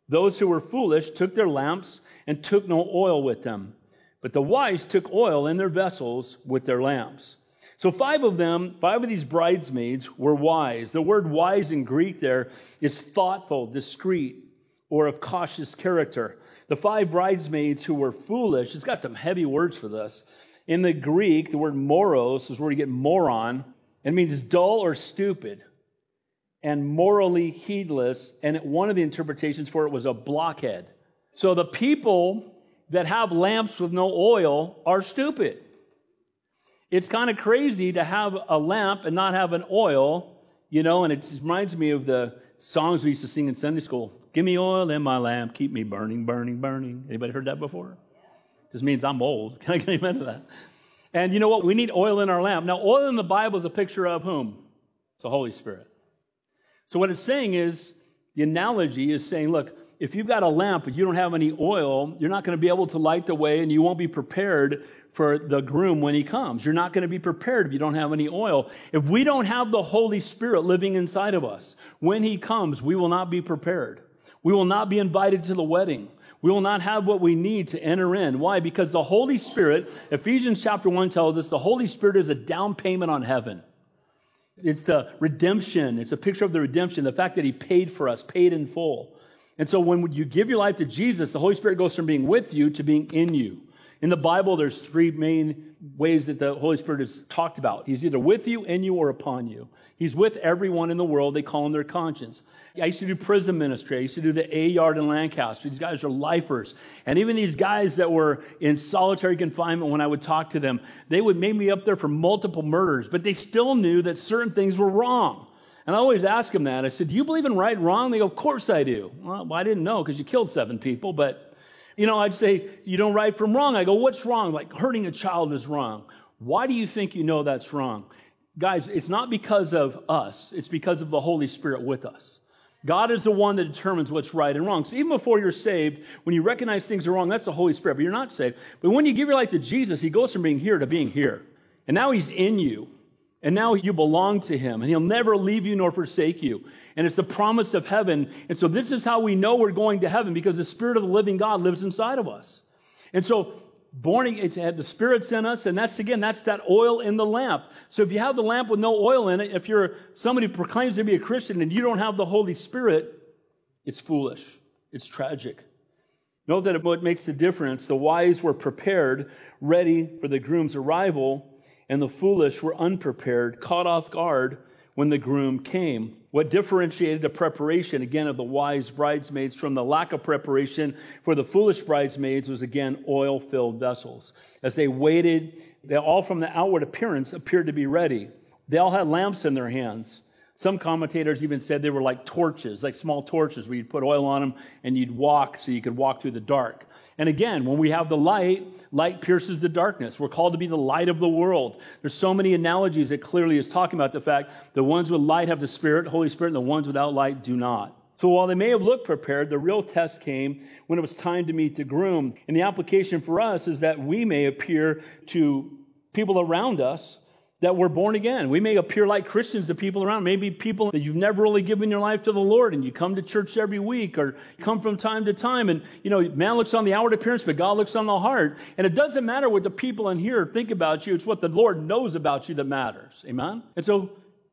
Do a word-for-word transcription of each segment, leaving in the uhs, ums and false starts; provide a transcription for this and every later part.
Those who were foolish took their lamps and took no oil with them. But the wise took oil in their vessels with their lamps. So five of them, five of these bridesmaids were wise. The word wise in Greek there is thoughtful, discreet, or of cautious character. The five bridesmaids who were foolish, it's got some heavy words for this. In the Greek, the word moros is where you get moron. It means dull or stupid and morally heedless. And one of the interpretations for it was a blockhead. So the people that have lamps with no oil are stupid. It's kind of crazy to have a lamp and not have an oil, you know, and it reminds me of the songs we used to sing in Sunday school. Give me oil in my lamp, keep me burning, burning, burning. Anybody heard that before? Just means I'm old. Can I get amen to that? And you know what? We need oil in our lamp. Now, oil in the Bible is a picture of whom? It's the Holy Spirit. So what it's saying is, the analogy is saying, look, if you've got a lamp but you don't have any oil, you're not going to be able to light the way, and you won't be prepared for the groom when he comes. You're not going to be prepared if you don't have any oil. If we don't have the Holy Spirit living inside of us, when he comes, we will not be prepared. We will not be invited to the wedding. We will not have what we need to enter in. Why? Because the Holy Spirit, Ephesians chapter one tells us the Holy Spirit is a down payment on heaven. It's the redemption. It's a picture of the redemption, the fact that he paid for us, paid in full. And so when you give your life to Jesus, the Holy Spirit goes from being with you to being in you. In the Bible, there's three main ways that the Holy Spirit is talked about. He's either with you, in you, or upon you. He's with everyone in the world. They call him their conscience. I used to do prison ministry. I used to do the A Yard in Lancaster. These guys are lifers. And even these guys that were in solitary confinement, when I would talk to them, they would make me up there for multiple murders, but they still knew that certain things were wrong. And I always ask them that. I said, do you believe in right and wrong? They go, of course I do. Well, I didn't know because you killed seven people, but, you know, I'd say, you don't right from wrong. I go, what's wrong? Like hurting a child is wrong. Why do you think you know that's wrong? Guys, it's not because of us. It's because of the Holy Spirit with us. God is the one that determines what's right and wrong. So even before you're saved, when you recognize things are wrong, that's the Holy Spirit, but you're not saved. But when you give your life to Jesus, he goes from being here to being here. And now he's in you. And now you belong to him. And he'll never leave you nor forsake you. And it's the promise of heaven. And so this is how we know we're going to heaven, because the Spirit of the living God lives inside of us. And so born again, the Spirit's in us, and that's, again, that's that oil in the lamp. So if you have the lamp with no oil in it, if you're somebody who proclaims to be a Christian and you don't have the Holy Spirit, it's foolish. It's tragic. Note that what makes the difference, the wise were prepared, ready for the groom's arrival, and the foolish were unprepared, caught off guard when the groom came. What differentiated the preparation, again, of the wise bridesmaids from the lack of preparation for the foolish bridesmaids was, again, oil-filled vessels. As they waited, they all from the outward appearance appeared to be ready. They all had lamps in their hands. Some commentators even said they were like torches, like small torches where you'd put oil on them and you'd walk so you could walk through the dark. And again, when we have the light, light pierces the darkness. We're called to be the light of the world. There's so many analogies that clearly is talking about the fact the ones with light have the Spirit, Holy Spirit, and the ones without light do not. So while they may have looked prepared, the real test came when it was time to meet the groom. And the application for us is that we may appear to people around us that we're born again. We may appear like Christians to people around, maybe people that you've never really given your life to the Lord, and you come to church every week or come from time to time, and you know, man looks on the outward appearance, but God looks on the heart. And it doesn't matter what the people in here think about you, it's what the Lord knows about you that matters. Amen? And so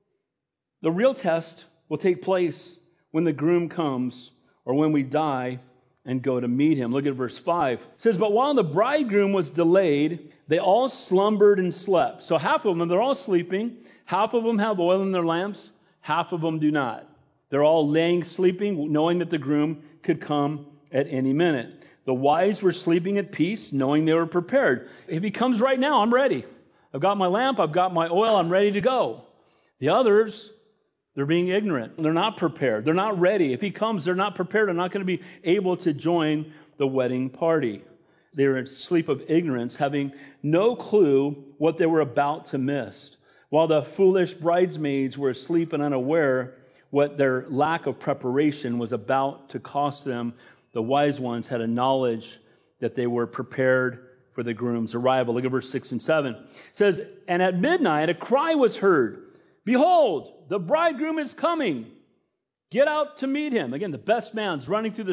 the real test will take place when the groom comes or when we die and go to meet him. Look at verse five. It says, but while the bridegroom was delayed, they all slumbered and slept. So half of them, they're all sleeping. Half of them have oil in their lamps. Half of them do not. They're all laying, sleeping, knowing that the groom could come at any minute. The wise were sleeping at peace, knowing they were prepared. If he comes right now, I'm ready. I've got my lamp. I've got my oil. I'm ready to go. The others, they're being ignorant. They're not prepared. They're not ready. If he comes, they're not prepared. They're not going to be able to join the wedding party. They were in sleep of ignorance, having no clue what they were about to miss. While the foolish bridesmaids were asleep and unaware what their lack of preparation was about to cost them, the wise ones had a knowledge that they were prepared for the groom's arrival. Look at verse six and seven. It says, and at midnight a cry was heard, behold, the bridegroom is coming. Get out to meet him. Again, the best man's running through the